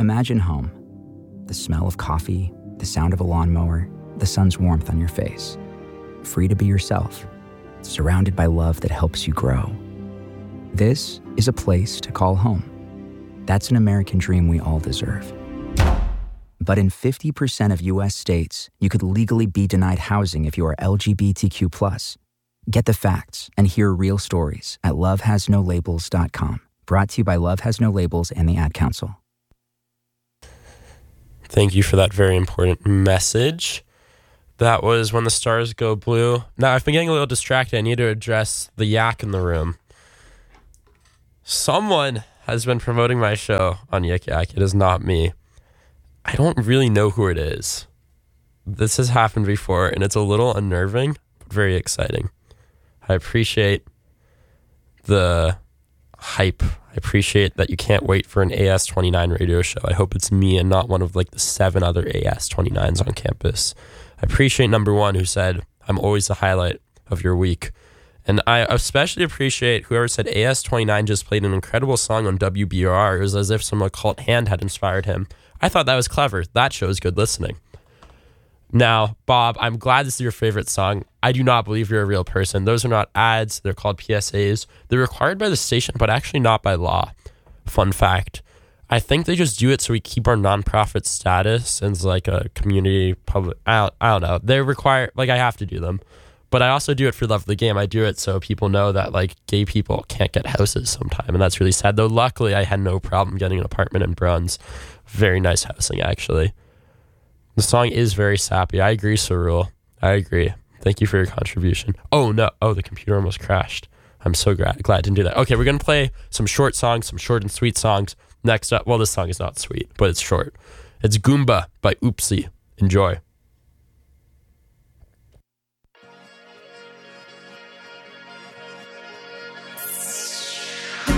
Imagine home. The smell of coffee, the sound of a lawnmower, the sun's warmth on your face. Free to be yourself, surrounded by love that helps you grow. This is a place to call home. That's an American dream we all deserve. But in 50% of U.S. states, you could legally be denied housing if you are LGBTQ+. Get the facts and hear real stories at lovehasnolabels.com. Brought to you by Love Has No Labels and the Ad Council. Thank you for that very important message. That was When the Stars Go Blue. Now, I've been getting a little distracted. I need to address the yak in the room. Someone has been promoting my show on Yik Yak. It is not me. I don't really know who it is. This has happened before, and it's a little unnerving, but very exciting. I appreciate the hype. I appreciate that you can't wait for an AS29 radio show. I hope it's me and not one of like the 7 other AS29s on campus. I appreciate number one who said, I'm always the highlight of your week. And I especially appreciate whoever said AS29 just played an incredible song on WBR. It was as if some occult hand had inspired him. I thought that was clever. That shows good listening. Now, Bob, I'm glad this is your favorite song. I do not believe you're a real person. Those are not ads. They're called PSAs. They're required by the station, but actually not by law. Fun fact. I think they just do it so we keep our nonprofit status as like a community public. I don't know. They require, like I have to do them. But I also do it for love of the game. I do it so people know that like gay people can't get houses sometime. And that's really sad. Though luckily I had no problem getting an apartment in Bruns. Very nice housing, actually. The song is very sappy. I agree, Cerule. I agree. Thank you for your contribution. Oh, no. Oh, the computer almost crashed. I'm so glad I didn't do that. Okay, we're going to play some short songs, some short and sweet songs. Next up, well, this song is not sweet, but it's short. It's Goomba by Oopsie. Enjoy.